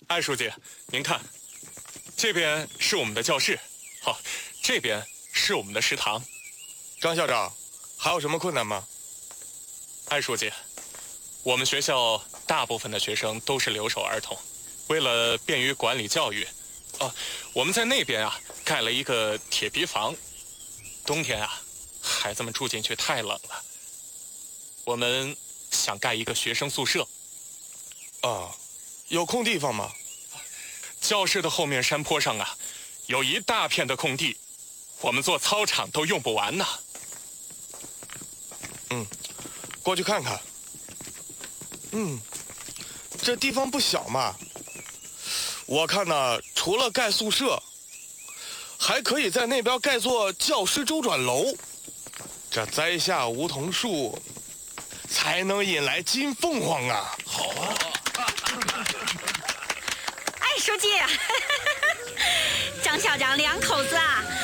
艾书记，您看，这边是我们的教室，好，这边是我们的食堂。 张校长，还有什么困难吗？ 艾书记，我们学校大部分的学生都是留守儿童，为了便于管理教育，我们在那边啊盖了一个铁皮房，冬天啊，孩子们住进去太冷了，我们想盖一个学生宿舍。 有空地方吗？ 教室的后面山坡上啊，有一大片的空地，我们做操场都用不完呢。 过去看看。这地方不小嘛。我看呢，除了盖宿舍，还可以在那边盖座教师周转楼。这栽下梧桐树，才能引来金凤凰啊！ 好啊！ 哎，书记，张校长两口子啊，